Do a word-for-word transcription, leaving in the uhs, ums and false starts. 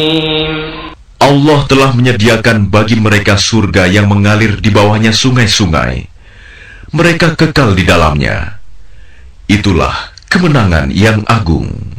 Allah telah menyediakan bagi mereka surga yang mengalir di bawahnya sungai-sungai. Mereka kekal di dalamnya. Itulah kemenangan yang agung.